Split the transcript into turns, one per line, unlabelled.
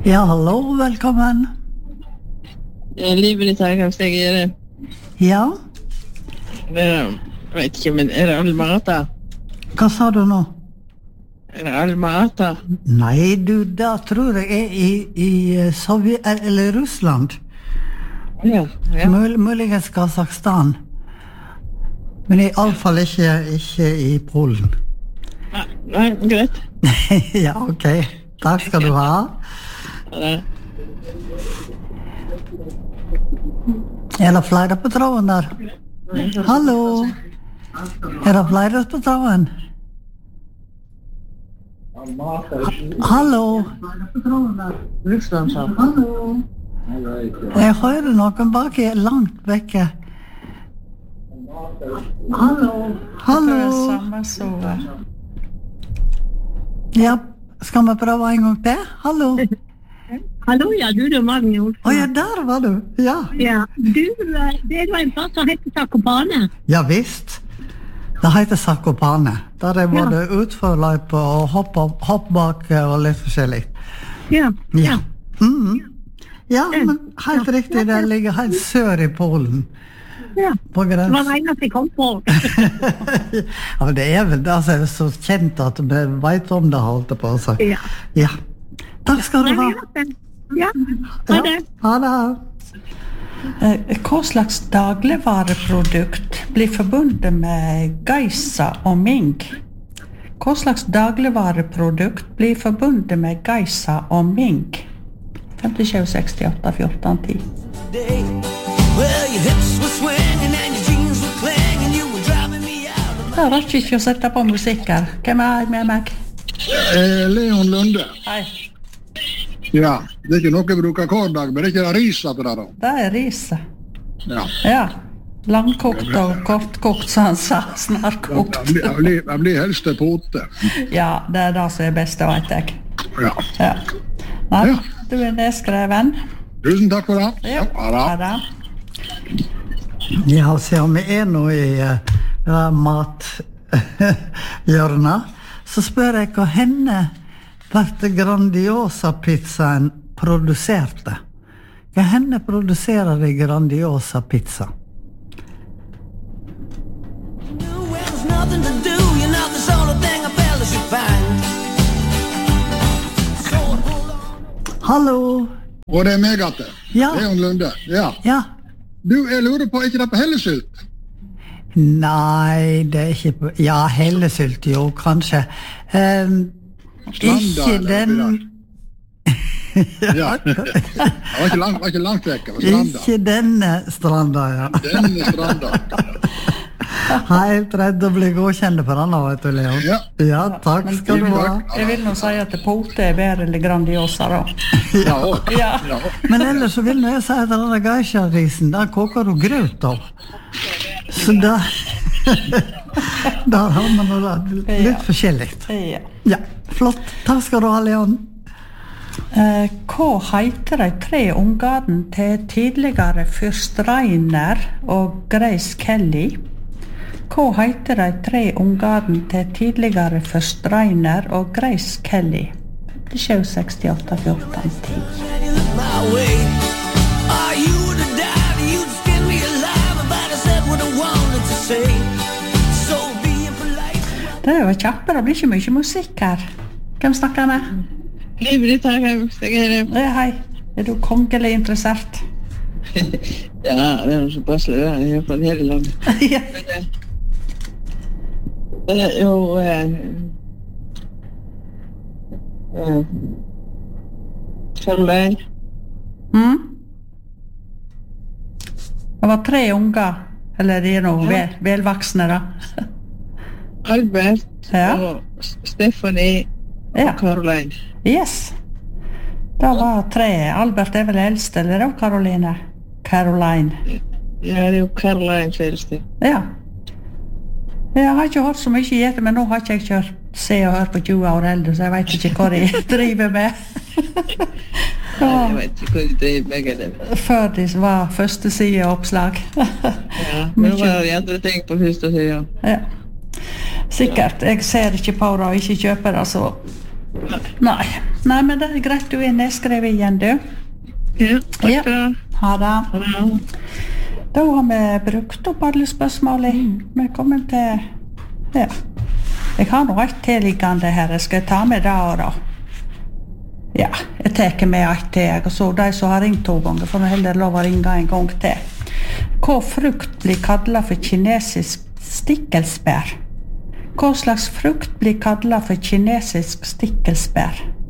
Ja, hallo, velkommen.
Livet ditt her, kanskje jeg gjør det.
Ja,
Jeg vet ikke, men er det Alma-Ata?
hva sa du nå?
Er det Alma-Ata?
Nei, du, da tror jeg i Sovjet, eller Russland.
Ja.
Muligens Kazakstan. Men i alle fall ikke i Polen.
Nei, greit.
Ja, ok. Takk skal du ha.
Ja.
Er det flere på tråden der? Hallo? Er det flere på tråden? Hallo?
Russland, sa.
Hallo? Jeg hører noen bak langt vekke. Hallo? Ja, skal vi prøve en gang til? Hallo?
Hallo, ja, du er Magnus.
Ja, der var du. Ja.
Ja, det er en plass som heter Zakopane.
Ja, visst. Det heter Zakopane. Der er både utforløype og hoppbakke og litt forskjellig.
Ja.
Ja. Ja, men helt riktig, det ligger helt sør i Polen.
Ja,
på
det
grensen.
var det eneste jeg kom på.
Ja, men det er vel det som er så kjent at vi vet om det, holdt på å si.
Ja.
Ja. Takk skal du ha.
Ja, ha det.
Ha det.
Hva slags dagligvareprodukt blir forbundet med Geisa og Ming? Hva slags dagligvareprodukt blir forbundet med Geisa og Ming? 57, 68, 14, 10. Jeg rakk ikke å sette på musikk her. Hvem er med meg?
Leon Lunde.
Hei.
Ja, det er ikke noe jeg bruker hver dag, men det er ikke det ris at det da.
Det er ris.
Ja.
Ja. Langkokt og kortkokt, som han sa. Snarkokt.
Jeg blir helst til pote.
Ja, det er det som er best, vet jeg.
Ja.
Ja. Nei,
Ja.
du er nedskreven.
Tusen takk for det.
Ja,
Ha det.
det.
Ja, se om vi er nå i mathjørnet, så spør jeg hva henne ble Grandiosa-pizzaen produserte. Hva henne produserer de Grandiosa-pizza? Hallo?
Og det er meg at det.
Ja.
Leon Lunde. Ja.
Ja.
Du, jeg lurer på, er ikke det på hellesylt?
Nei, det er ikke på... Ja, hellesylt jo, kanskje. Ikke den...
Ja. Det var ikke langt vekk, det var stranda.
Ikke denne stranda, ja.
Denne stranda.
Helt redd å bli godkjent for denne, vet du, Leon.
Ja.
Ja, takk skal du ha.
Jeg vil nå si at pote er bedre eller Grandiosa, da.
Ja.
Ja.
Ja.
Men ellers så vil jeg si at denne geisha-risen, der koker du grøt av. Så der... Der har man noe litt forskjellig.
Ja.
Ja, flott. Takk skal du ha, Leon.
Hva heter de 3 ungene til tidligere fyrst Reiner og Grace Kelly? Hva heter de 3 ungene til tidligere fyrst Reiner og Grace Kelly? 57, 68, 14, 10. Det er jo kjappe, det blir ikke mye musikk her. Hvem snakker med?
Livet ditt her, kanskje jeg gjør det.
Hei, er du kongelig interessert?
Ja, det er så pass løy, jeg er fra hele landet.
Ja.
Det er jo... Caroline.
Det var 3 unger, eller de er noe velvaksne da.
Albert
Ja.
og Stephanie
Ja.
og Caroline.
Yes. Det var 3. Albert er vel eldst, eller er det Caroline? Caroline.
Ja, det er jo Caroline eldste.
Ja. Jeg har ikke hørt så mye i det, men nå har ikke jeg kjørt Se og Hør på 20 år eldre, så jeg vet ikke hva de driver med.
Jeg vet ikke hva de driver med det.
Før de var første sideoppslag.
Ja, men nå var det andre ting på første siden.
Ja. Sikkert. Jeg ser ikke på det og ikke kjøper det, så... Nei. Nei, men det greit, du nedskrevet igjen, du.
Ja, takk
Ja.
skal du ha.
Ha det.
Ha det.
Da har vi brukt opp alle spørsmålene. Vi kommer til... Ja. Jeg har nå et tilliggende her. Jeg skal ta med det og da. Ja, jeg tar med et til. Og så de som har ringt 2 ganger, får vi heller lov å ringe en gang til. Hva frukt blir kallet for kinesisk stikkelsbær? Hva slags frukt blir kallet for kinesisk stikkelsbær?